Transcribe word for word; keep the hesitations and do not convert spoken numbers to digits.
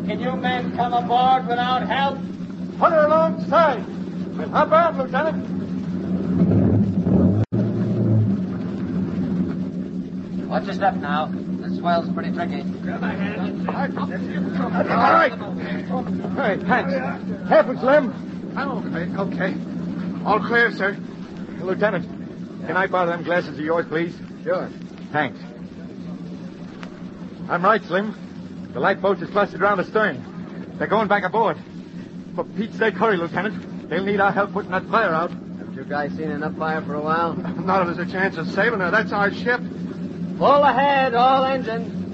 Can you men come aboard without help? Put her alongside. We'll hop out, Lieutenant. Watch your step now. This swell's pretty tricky. All right. All right, thanks. Careful, Slim. I'm okay, okay. All clear, sir. Lieutenant, can I borrow them glasses of yours, please? Sure. Thanks. I'm right, Slim. The lifeboat is clustered around the stern. They're going back aboard. For Pete's sake, hurry, Lieutenant. They'll need our help putting that fire out. Haven't you guys seen enough fire for a while? Not if there's a chance of saving her. That's our ship. Full ahead, all engines.